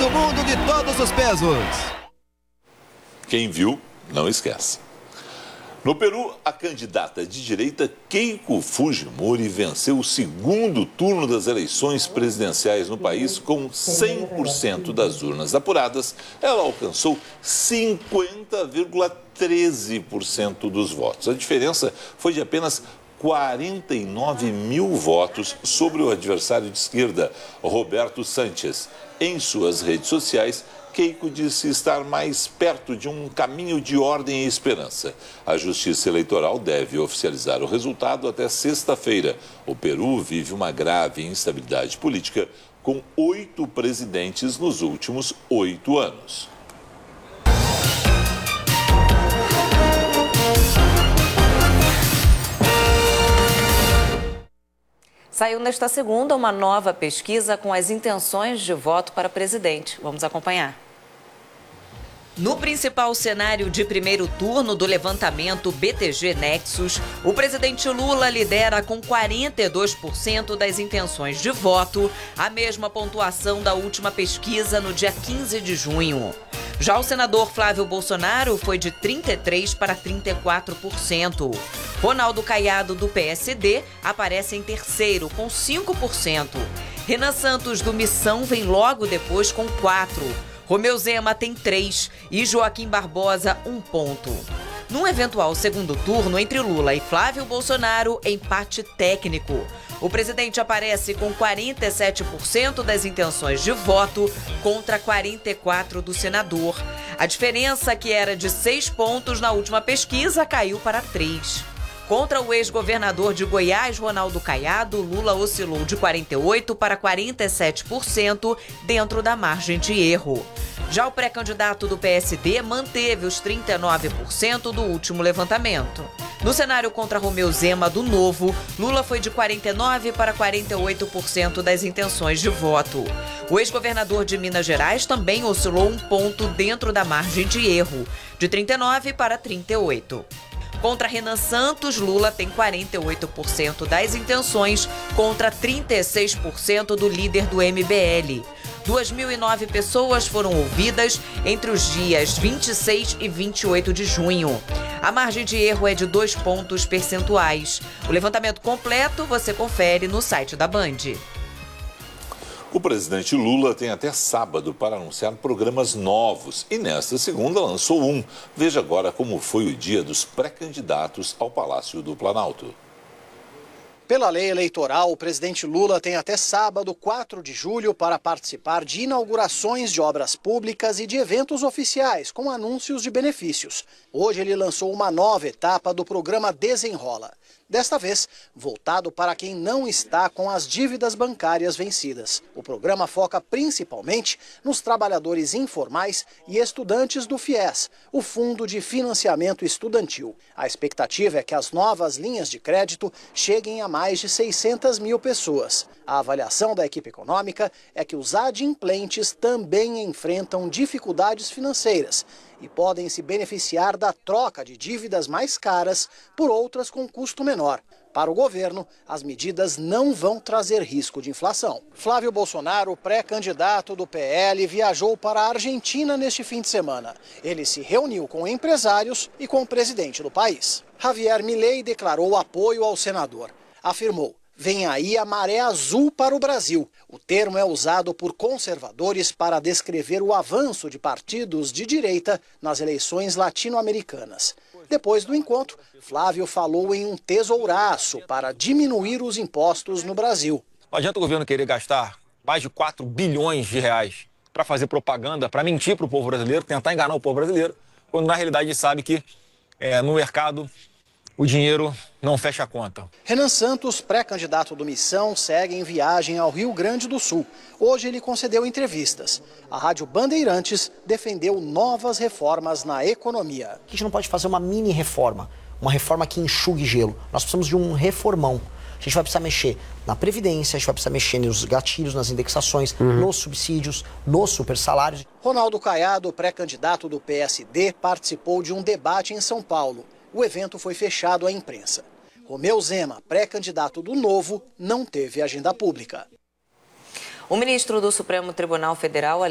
do mundo de todos os pesos. Quem viu, não esquece. No Peru, a candidata de direita Keiko Fujimori venceu o segundo turno das eleições presidenciais no país com 100% das urnas apuradas. Ela alcançou 50,13% dos votos. A diferença foi de apenas 49 mil votos sobre o adversário de esquerda, Roberto Sánchez. Em suas redes sociais, Keiko disse estar mais perto de um caminho de ordem e esperança. A Justiça Eleitoral deve oficializar o resultado até sexta-feira. O Peru vive uma grave instabilidade política, com 8 presidentes nos últimos 8 anos. Saiu nesta segunda uma nova pesquisa com as intenções de voto para presidente. Vamos acompanhar. No principal cenário de primeiro turno do levantamento BTG Nexus, o presidente Lula lidera com 42% das intenções de voto, a mesma pontuação da última pesquisa no dia 15 de junho. Já o senador Flávio Bolsonaro foi de 33% para 34%. Ronaldo Caiado, do PSD, aparece em terceiro, com 5%. Renan Santos, do Missão, vem logo depois com 4%. Romeu Zema tem 3 e Joaquim Barbosa 1 ponto. Num eventual segundo turno entre Lula e Flávio Bolsonaro, empate técnico. O presidente aparece com 47% das intenções de voto contra 44% do senador. A diferença, que era de 6 pontos na última pesquisa, caiu para 3. Contra o ex-governador de Goiás, Ronaldo Caiado, Lula oscilou de 48% para 47% dentro da margem de erro. Já o pré-candidato do PSD manteve os 39% do último levantamento. No cenário contra Romeu Zema, do Novo, Lula foi de 49% para 48% das intenções de voto. O ex-governador de Minas Gerais também oscilou 1 ponto dentro da margem de erro, de 39% para 38%. Contra Renan Santos, Lula tem 48% das intenções contra 36% do líder do MBL. 2.009 pessoas foram ouvidas entre os dias 26 e 28 de junho. A margem de erro é de 2 pontos percentuais. O levantamento completo você confere no site da Band. O presidente Lula tem até sábado para anunciar programas novos e nesta segunda lançou um. Veja agora como foi o dia dos pré-candidatos ao Palácio do Planalto. Pela lei eleitoral, o presidente Lula tem até sábado, 4 de julho, para participar de inaugurações de obras públicas e de eventos oficiais com anúncios de benefícios. Hoje ele lançou uma nova etapa do programa Desenrola. Desta vez, voltado para quem não está com as dívidas bancárias vencidas. O programa foca principalmente nos trabalhadores informais e estudantes do FIES, o Fundo de Financiamento Estudantil. A expectativa é que as novas linhas de crédito cheguem a mais de 600 mil pessoas. A avaliação da equipe econômica é que os adimplentes também enfrentam dificuldades financeiras e podem se beneficiar da troca de dívidas mais caras por outras com custo menor. Para o governo, as medidas não vão trazer risco de inflação. Flávio Bolsonaro, pré-candidato do PL, viajou para a Argentina neste fim de semana. Ele se reuniu com empresários e com o presidente do país. Javier Milei declarou apoio ao senador. Afirmou: vem aí a maré azul para o Brasil. O termo é usado por conservadores para descrever o avanço de partidos de direita nas eleições latino-americanas. Depois do encontro, Flávio falou em um tesouraço para diminuir os impostos no Brasil. Não adianta o governo querer gastar mais de 4 bilhões de reais para fazer propaganda, para mentir para o povo brasileiro, tentar enganar o povo brasileiro, quando na realidade sabe que no mercado o dinheiro não fecha a conta. Renan Santos, pré-candidato do Missão, segue em viagem ao Rio Grande do Sul. Hoje ele concedeu entrevistas. A Rádio Bandeirantes defendeu novas reformas na economia. A gente não pode fazer uma mini reforma, uma reforma que enxugue gelo. Nós precisamos de um reformão. A gente vai precisar mexer na Previdência, a gente vai precisar mexer nos gatilhos, nas indexações, nos subsídios, nos supersalários. Ronaldo Caiado, pré-candidato do PSD, participou de um debate em São Paulo. O evento foi fechado à imprensa. Romeu Zema, pré-candidato do Novo, não teve agenda pública. O ministro do Supremo Tribunal Federal,